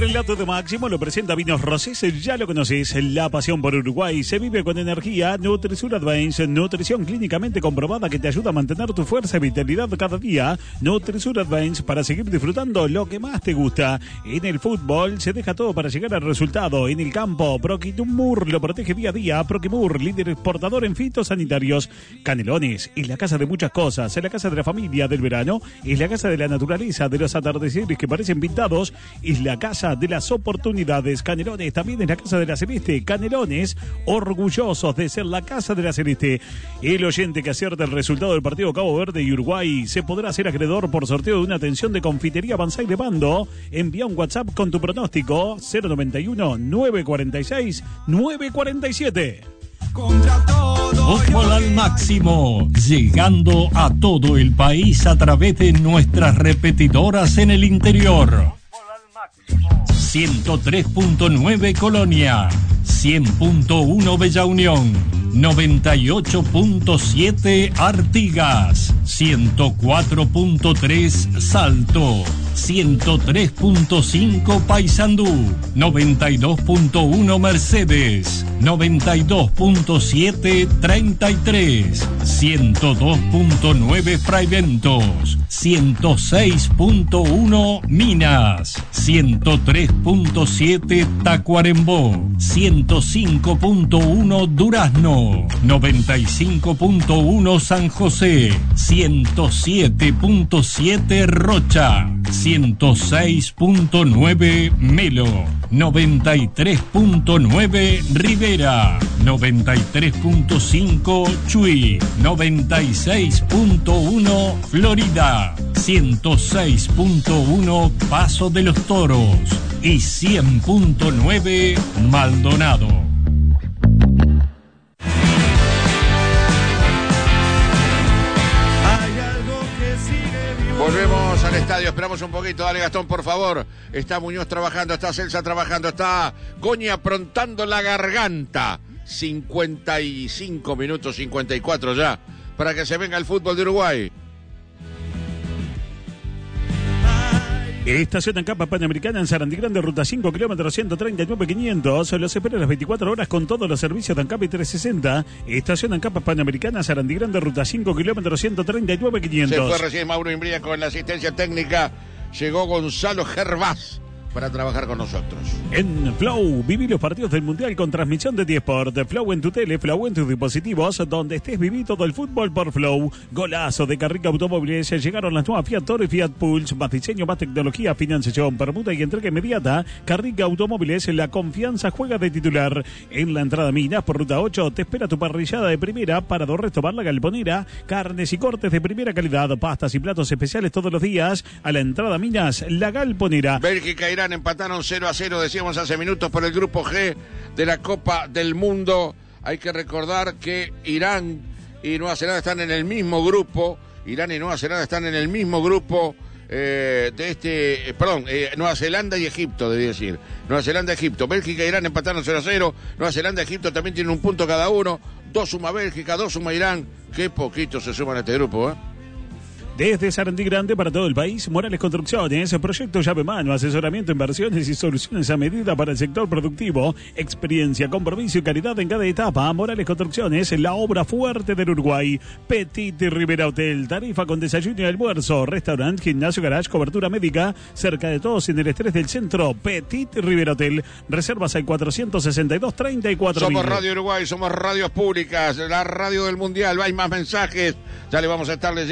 relato de Máximo lo presenta Vinos Rosés, ya lo conoces. La pasión por Uruguay se vive con energía. Nutrisur Advance, nutrición clínicamente comprobada que te ayuda a mantener tu fuerza y vitalidad cada día. Nutrisur Advance para seguir disfrutando lo que más te gusta. En el fútbol se deja todo para llegar al resultado. En el campo, Proquitumur lo protege día a día. Proquimur, líder exportador en fitosanitarios. Canelones, es la casa de muchas cosas. Es la casa de la familia del verano. Es la casa de la naturaleza, de los atardeceres que parecen pintados. Es la casa de las oportunidades. Canelones también es la casa de la Celeste. Canelones, orgullosos de ser la casa de la Celeste. El oyente que acierta el resultado del partido Cabo Verde y Uruguay se podrá ser acreedor por sorteo de una atención de confitería Banzai de Bando. Envía un WhatsApp con tu pronóstico 091-946-947. Fútbol al máximo, llegando a todo el país a través de nuestras repetidoras en el interior. 103.9 Colonia, 100.1 Bella Unión, 98.7 Artigas, 104.3 Salto, 103.5 Paysandú, 92.1 Mercedes, 92.7 33, 102.9 Fraiventos, 106.1 Minas, 103.7 Tacuarembó, 105.1 Durazno, 95.1 San José, 107.7 Rocha, 106.9 Melo, 93.9 Rivera, 93.5 Chuy, 96.1 Florida, 106.1 Paso de los Toros y 100.9 Maldonado. Volvemos al estadio, esperamos un poquito, dale Gastón por favor. Está Muñoz trabajando, está Celsa trabajando, está Goñi aprontando la garganta. 55 minutos, 54 ya, para que se venga el fútbol de Uruguay. Estación en Capa Panamericana en Sarandí Grande, ruta 5, kilómetros 139.500. Los espera a las 24 horas con todos los servicios de ANCAP y 360. Estación en Capa Panamericana, Sarandí Grande, ruta 5, kilómetros 139.500. Se fue recién Mauro Imbría con la asistencia técnica. Llegó Gonzalo Gervás para trabajar con nosotros. En Flow, viví los partidos del Mundial con transmisión de Diesport. Flow en tu tele, Flow en tus dispositivos, donde estés viví todo el fútbol por Flow. Golazo de Carrica Automóviles. Llegaron las nuevas Fiat Toro y Fiat Pulse. Más diseño, más tecnología, financiación, permuta y entrega inmediata. Carrica Automóviles, la confianza juega de titular. En la entrada Minas por ruta 8 te espera tu parrillada de primera para Restobar La Galponera. Carnes y cortes de primera calidad, pastas y platos especiales todos los días. A la entrada Minas, La Galponera. Bélgica e Irán empataron 0-0, decíamos hace minutos, por el grupo G de la Copa del Mundo. Hay que recordar que Irán y Nueva Zelanda están en el mismo grupo. Irán y Nueva Zelanda están en el mismo grupo Nueva Zelanda y Egipto, debí decir. Nueva Zelanda y Egipto. Bélgica e Irán empataron 0-0. Nueva Zelanda y Egipto también tienen un punto cada uno. 2 suma Bélgica, 2 suma Irán. Qué poquito se suman a este grupo, ¿eh? Desde Sarandí Grande para todo el país, Morales Construcciones, proyecto llave mano, asesoramiento, inversiones y soluciones a medida para el sector productivo, experiencia, compromiso y calidad en cada etapa. Morales Construcciones, la obra fuerte del Uruguay. Petit Rivera Hotel, tarifa con desayuno y almuerzo, restaurante, gimnasio, garage, cobertura médica, cerca de todos en el estrés del centro. Petit Rivera Hotel, reservas al 462-34. Somos Radio Uruguay, somos radios públicas, la radio del Mundial. Hay más mensajes, ya le vamos a estar leyendo.